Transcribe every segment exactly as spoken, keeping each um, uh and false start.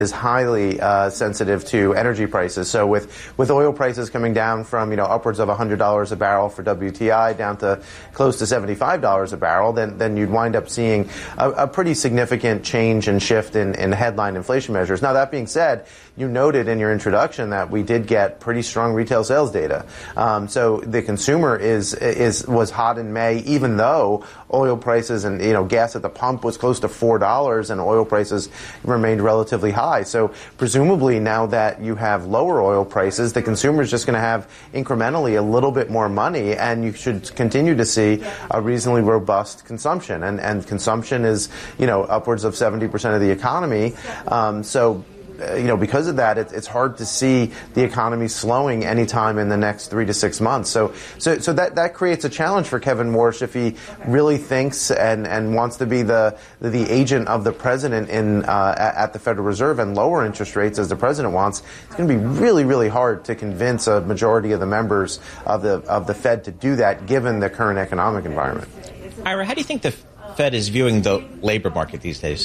is highly uh, sensitive to energy prices. So with, with oil prices coming down from, you know, upwards of one hundred dollars a barrel for W T I down to close to seventy-five dollars a barrel, then, then you'd wind up seeing a, a pretty significant change and shift in, in headline inflation measures. Now, that being said, you noted in your introduction that we did get pretty strong retail sales data. Um, so the consumer is, is, was hot in May, even though oil prices and, you know, gas at the pump was close to four dollars and oil prices remained relatively high. So presumably now that you have lower oil prices, the consumer is just going to have incrementally a little bit more money, and you should continue to see a reasonably robust consumption. And, and consumption is, you know, upwards of seventy percent of the economy. Um, so you know, because of that, it, it's hard to see the economy slowing anytime in the next three to six months. So, so, so that, that creates a challenge for Kevin Warsh if he really thinks and, and wants to be the, the agent of the president in, uh, at the Federal Reserve and lower interest rates as the president wants. It's going to be really, really hard to convince a majority of the members of the, of the Fed to do that given the current economic environment. Ira, how do you think the Fed is viewing the labor market these days?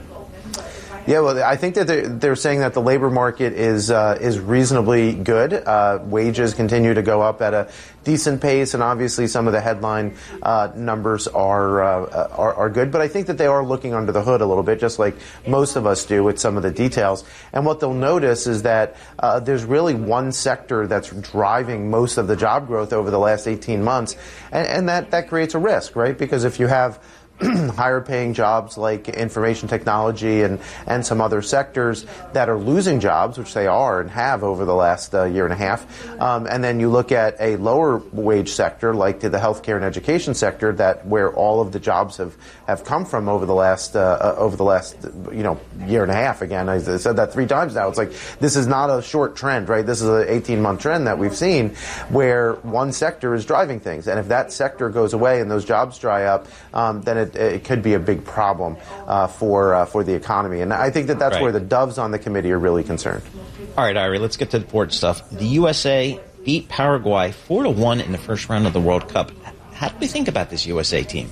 Yeah, well, I think that they're, they're saying that the labor market is uh, is reasonably good. Uh, wages continue to go up at a decent pace, and obviously some of the headline uh, numbers are, uh, are are good. But I think that they are looking under the hood a little bit, just like most of us do with some of the details. And what they'll notice is that uh, there's really one sector that's driving most of the job growth over the last eighteen months, and, and that, that creates a risk, right? Because if you have higher paying jobs like information technology and, and some other sectors that are losing jobs, which they are and have over the last uh, year and a half. Um, and then you look at a lower wage sector like the healthcare and education sector, that where all of the jobs have, have come from over the last uh, over the last you know year and a half. Again, I said that three times now. It's like this is not a short trend, right? This is an eighteen month trend that we've seen where one sector is driving things, and if that sector goes away and those jobs dry up, um, then it it could be a big problem uh, for uh, for the economy. And I think that that's right. Where the doves on the committee are really concerned. All right, Ira, let's get to the important stuff. The U S A beat Paraguay four to one in the first round of the World Cup. How do we think about this U S A team?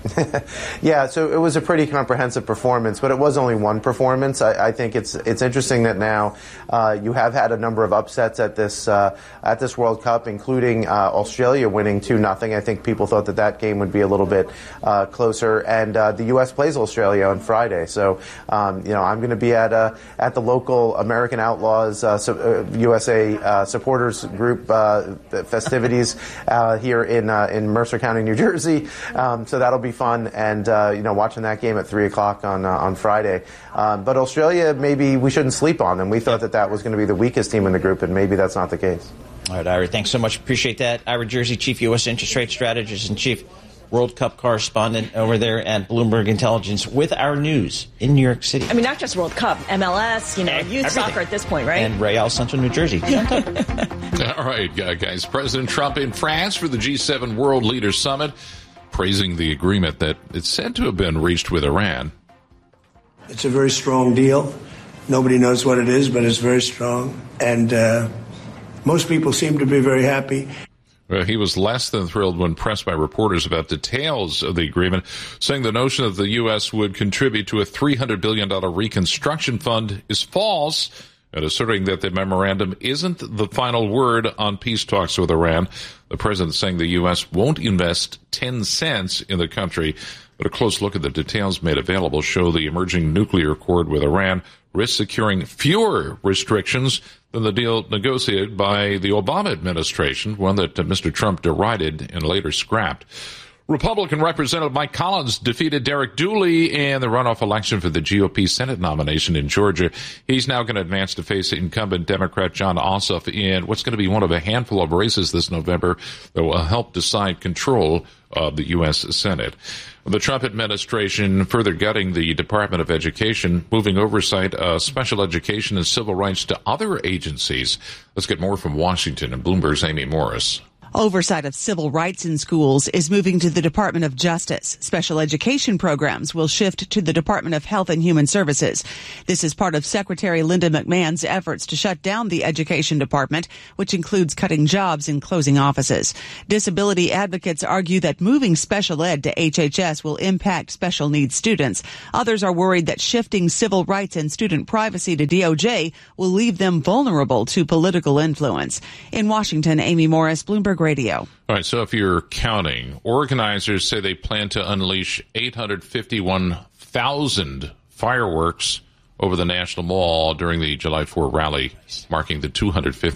Yeah, so it was a pretty comprehensive performance, but it was only one performance. I, I think it's it's interesting that now uh, you have had a number of upsets at this uh, at this World Cup, including uh, Australia winning two nothing. I think people thought that that game would be a little bit uh, closer, and uh, the U S plays Australia on Friday. So um, you know, I'm going to be at uh, at the local American Outlaws uh, so, uh, U S A uh, supporters group uh, festivities uh, here in uh, in Mercer County, New Jersey. Um, so that'll be fun, and uh, you know, watching that game at three o'clock on uh, on Friday. Um, but Australia, maybe we shouldn't sleep on them. We thought that that was going to be the weakest team in the group, and maybe that's not the case. All right, Ira, thanks so much. Appreciate that. Ira Jersey, Chief U S Interest Rate Strategist and Chief World Cup correspondent over there at Bloomberg Intelligence with our news in New York City. I mean, not just World Cup, M L S, you know, and youth everything. Soccer at this point, right? And Real Central New Jersey. All right, guys. President Trump in France for the G seven World Leaders Summit, praising the agreement that it's said to have been reached with Iran. It's a very strong deal. Nobody knows what it is, but it's very strong. And uh, most people seem to be very happy. Well, he was less than thrilled when pressed by reporters about details of the agreement, saying the notion that the U S would contribute to a three hundred billion dollars reconstruction fund is false, and asserting that the memorandum isn't the final word on peace talks with Iran. The president saying the U S won't invest ten cents in the country, but a close look at the details made available show the emerging nuclear accord with Iran risks securing fewer restrictions than the deal negotiated by the Obama administration, one that uh, Mister Trump derided and later scrapped. Republican Representative Mike Collins defeated Derek Dooley in the runoff election for the G O P Senate nomination in Georgia. He's now going to advance to face incumbent Democrat John Ossoff in what's going to be one of a handful of races this November that will help decide control of the U S Senate. The Trump administration further gutting the Department of Education, moving oversight of special education and civil rights to other agencies. Let's get more from Washington and Bloomberg's Amy Morris. Oversight of civil rights in schools is moving to the Department of Justice. Special education programs will shift to the Department of Health and Human Services. This is part of Secretary Linda McMahon's efforts to shut down the Education Department, which includes cutting jobs and closing offices. Disability advocates argue that moving special ed to H H S will impact special needs students. Others are worried that shifting civil rights and student privacy to D O J will leave them vulnerable to political influence. In Washington, Amy Morris, Bloomberg Radio. All right, so if you're counting, organizers say they plan to unleash eight hundred fifty-one thousand fireworks over the National Mall during the July fourth rally, marking the two hundred fiftieth